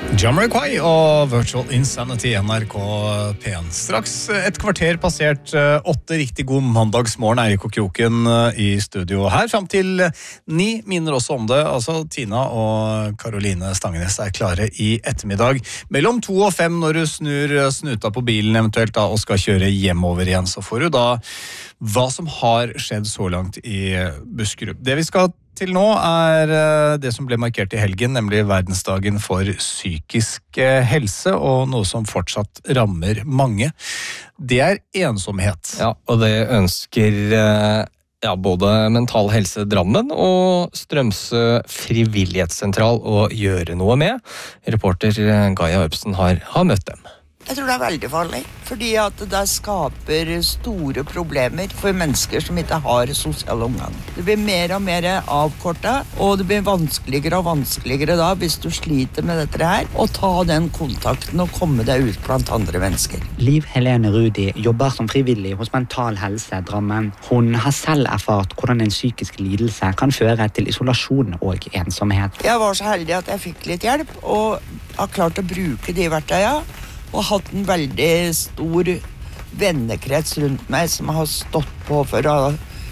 Jamiroquai og Virtual Insanity NRK P1. Straks et kvarter passert 8 riktig god mandagsmorgen. Eirik og Kroken i studio her. Frem til 9 minner også om det. Altså Tina og Karoline Stangenes er klare i ettermiddag. Mellom 2 og 5 når du snur snuta på bilen eventuelt da, og skal kjøre hjemover igjen, så får du da hva som har skjedd så langt i Buskerud. Det vi skal til nå er det som ble markert i helgen, nemlig verdensdagen for psykisk helse, og noe som fortsatt rammer mange. Det er ensomhet. Ja, og det ønsker både Mental Helse Drammen og Strømsø frivillighetssentral å gjøre noe med. Reporter Gaia Øbsen har møtt dem. Jeg tror det er veldig farlig, fordi at det skaper store problemer for mennesker som ikke har sosiale omgang. Det blir mer og mer avkortet, og det blir vanskeligere og vanskeligere da, hvis du sliter med dette her, å ta den kontakten og komme deg ut blant andre mennesker. Liv Helene Rudi jobber som frivillig hos Mental Helse Drammen. Hun har selv erfart hvordan en psykisk lidelse kan føre til isolasjon og ensomhet. Jeg var så heldig at jeg fikk litt hjelp, og har klart å bruke de verktøyene, og hatt en veldig stor vennekrets rundt meg som har stått på for å,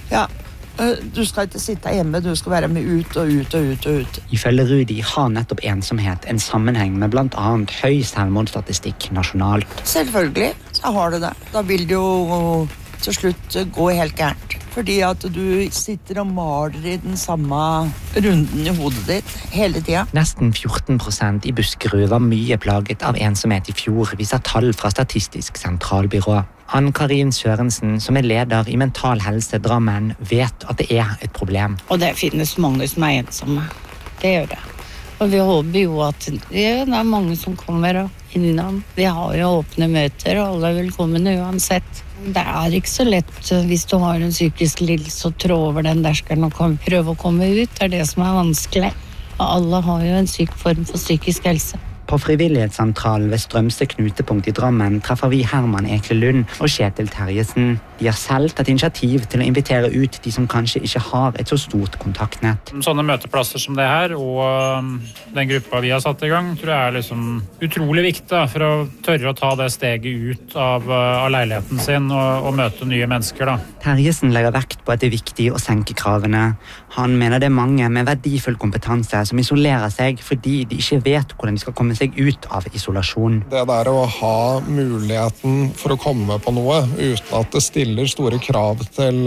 du skal ikke sitte hjemme, du skal være med ut og ut og ut og ut. Ifølge Rudi har nettopp ensomhet en sammenheng med blant annet høy selvmordsstatistikk nasjonalt. Selvfølgelig så har det det. Da vil det jo til slutt gå helt gærent. Fordi at du sitter og maler i den samme runden i hodet ditt hele tiden. Nesten 14% i Buskerud var mye plaget av ensomhet i fjor, viser tall fra Statistisk sentralbyrå. Ann-Karin Sørensen, som er leder i Mental Helse Drammen, vet at det er et problem. Og det finnes mange som er ensomme. Det gjør det. Og vi håper jo at det er mange som kommer innom. Vi har jo åpne møter, og alle er velkomne uansett. Det er ikke så lett hvis du har en psykisk lidelse å trå over den derskeren og prøve å komme ut. Det er det som er vanskelig. Og alle har jo en syk form for psykisk helse. På frivillighetssentralen ved Strømsø knutepunkt i Drammen treffer vi Herman Ekle Lund og Kjetil Terjesen. De har selv tatt initiativ til å invitere ut de som kanskje ikke har et så stort kontaktnett. Sånne møteplasser som det her, og den gruppa vi har satt i gang, tror jeg er utrolig viktig for å tørre å ta det steget ut av leiligheten sin og møte nye mennesker. Terjesen legger vekt på at det er viktig å senke kravene. Han mener det er mange med verdifull kompetanse som isolerer seg fordi de ikke vet hvordan de skal komme seg ut av isolasjon. Det der å ha muligheten for å komme på noe uten at det stiller store krav til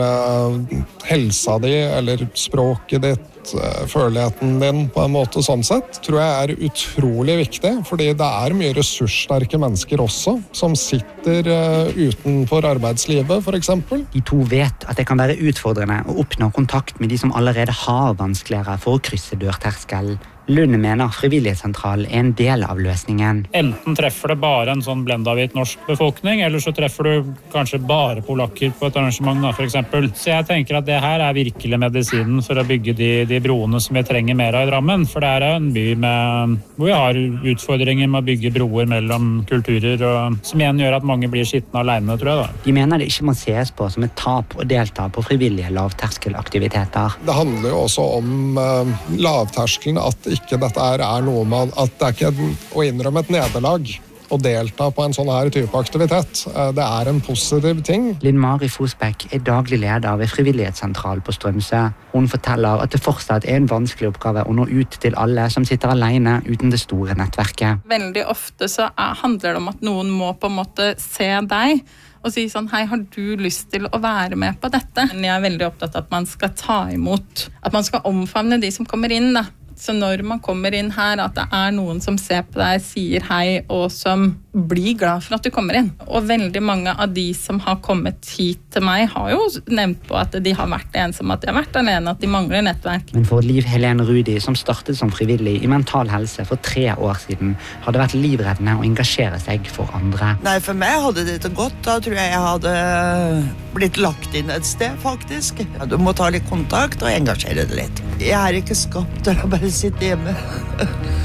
helsa di eller språket ditt, føleligheten din på en måte sånn sett, tror jeg er utrolig viktig, fordi det er mye ressurssterke mennesker også, som sitter utenfor arbeidslivet, for eksempel. De to vet at det kan være utfordrende å oppnå kontakt med de som allerede har vanskeligere for å krysse dørterskel. Lund mener frivillighetssentral er en del av løsningen. Enten treffer det bare en sånn blendavhvit norsk befolkning, eller så treffer du kanskje bare polakker på et arrangement, for eksempel. Så jeg tenker at det her er virkelig medisinen for å bygge de broene som vi trenger mer av i Drammen. For det er en by hvor vi har utfordringer med å bygge broer mellom kulturer, og som igjen gjør at mange blir sittende alene, tror jeg. De mener det ikke må ses på som et tap å delta på frivillige lavterskelaktiviteter. Det handler jo også om lavterskelen, at ikke dette er noe med at det er ikke å innrømme et nederlag å delta på en sånn her type aktivitet. Det er en positiv ting. Linn Mari Fosbæk er daglig leder ved frivillighetssentral på Strømsø. Hun forteller at det fortsatt er en vanskelig oppgave å nå ut til alle som sitter alene uten det store nettverket. Veldig ofte så handler det om at noen må på en måte se deg og si sånn, hei, har du lyst til å være med på dette? Jeg er veldig opptatt av at man skal ta imot, at man skal omfavne de som kommer inn da. Så når man kommer inn her, at det er noen som ser på deg, sier hei, og som blir glad for at du kommer inn. Og veldig mange av de som har kommet hit til meg, har jo nevnt på at de har vært ensomme, at de har vært alene, at de mangler nettverk. Men for Liv Helene Rudi, som startet som frivillig i Mental Helse for 3 år siden, har det vært livreddende å engasjere seg for andre. Nei, for meg hadde det ikke gått. Da tror jeg hadde blitt lagt inn et sted, faktisk. Du må ta litt kontakt og engasjere det litt. Jeg er ikke skapt til å bare sitte hjemme.